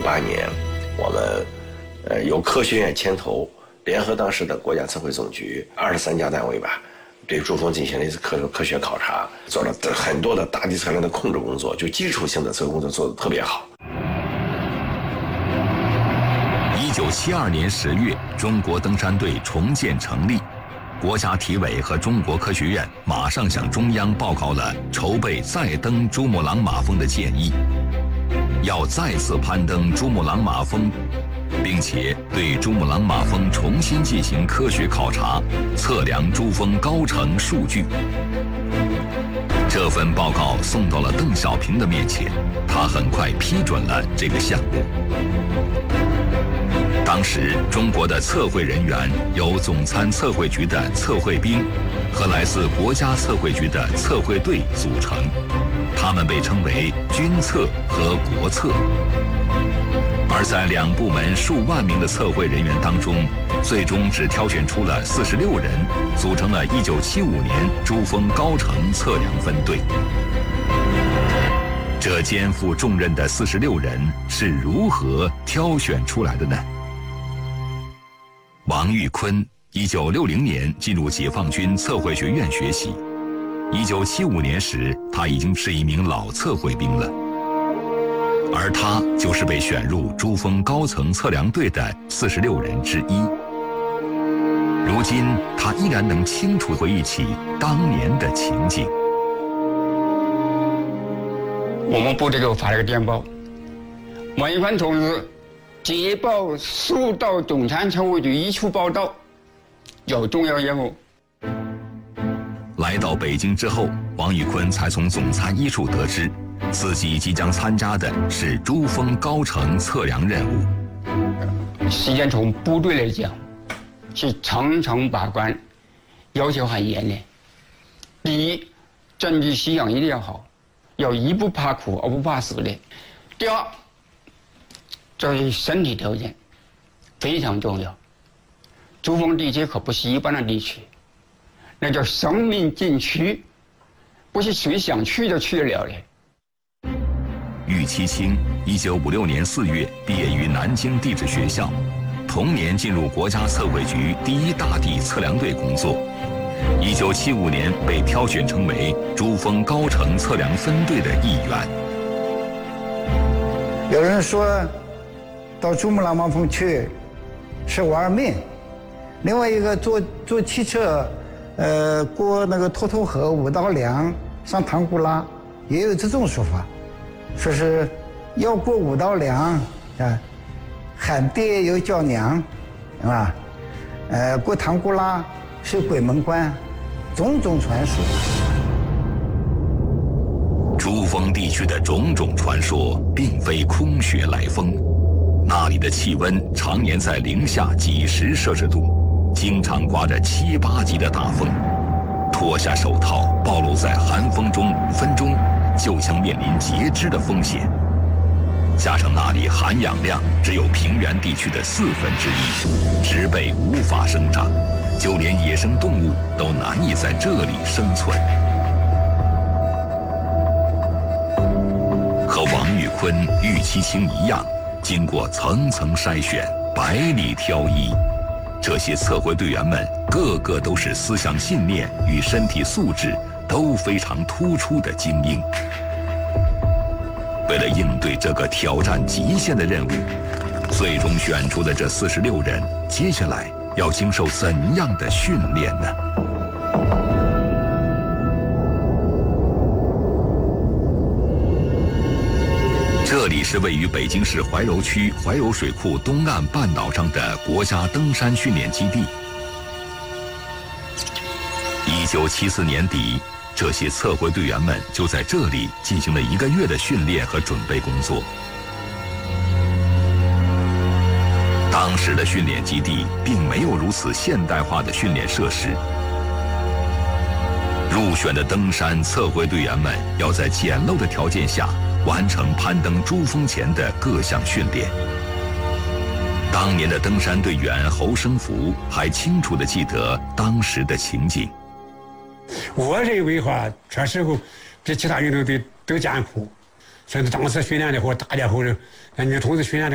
年，我们由科学院牵头，联合当时的国家测绘总局23家单位吧，对珠峰进行了一次科学考察，做了很多的大地测量的控制工作，就基础性的测绘工作做得特别好。 1972年10月，中国登山队重建成立，国家体委和中国科学院马上向中央报告了筹备再登珠穆朗玛峰的建议，要再次攀登珠穆朗玛峰，并且对珠穆朗玛峰重新进行科学考察，测量珠峰高程数据。这份报告送到了邓小平的面前，他很快批准了这个项目。当时中国的测绘人员由总参测绘局的测绘兵和来自国家测绘局的测绘队组成，他们被称为军测和国测。而在两部门数万名的测绘人员当中，最终只挑选出了46人，组成了1975年珠峰高程测量分队。这肩负重任的46人是如何挑选出来的呢？王玉坤1960年进入解放军测绘学院学习，1975年时他已经是一名老测绘兵了，而他就是被选入珠峰高层测量队的46人之一。如今他依然能清楚回忆起当年的情景。 我们部队给我发了个电报，王玉坤同志捷报速到总参测绘局一处报道，有重要任务。 来到北京之后，王玉坤才从总参一处得知，自己即将参加的是珠峰高程测量任务。 实际上从部队来讲，是层层把关，要求很严厉。第一，政治思想一定要好，要一不怕苦而不怕死的。第二，这是身体条件非常重要。珠峰地区可不是一般的地区，那叫生命禁区，不是谁想去就去得了的。 郁其清1956年4月毕业于南京地质学校，同年进入国家测绘局第一大地测量队工作。1975年被挑选成为珠峰高程测量分队的一员。 有人说到珠穆朗玛峰去是玩命，另外一个坐汽车过那个沱沱河五道梁上唐古拉，也有这种说法，说是要过五道梁啊，喊爹又叫娘，是吧？过唐古拉是鬼门关，种种传说。 珠峰地区的种种传说并非空穴来风，那里的气温常年在零下几十摄氏度，经常刮着7、8级的大风，脱下手套暴露在寒风中5分钟，就将面临截肢的风险。加上那里含氧量只有平原地区的1/4，植被无法生长，就连野生动物都难以在这里生存。和王玉坤、郁其清一样，经过层层筛选，百里挑一，这些测绘队员们个个都是思想信念与身体素质都非常突出的精英。为了应对这个挑战极限的任务，最终选出的这46人，接下来要经受怎样的训练呢？这里是位于北京市怀柔区怀柔水库东岸半岛上的国家登山训练基地。1974年底，这些测绘队员们就在这里进行了1个月的训练和准备工作。当时的训练基地并没有如此现代化的训练设施。入选的登山测绘队员们要在简陋的条件下完成攀登珠峰前的各项训练。当年的登山队员侯生福还清楚地记得当时的情景。 我认为这时候比其他运动队都艰苦，甚至当时训练的和大家伙女同志训练的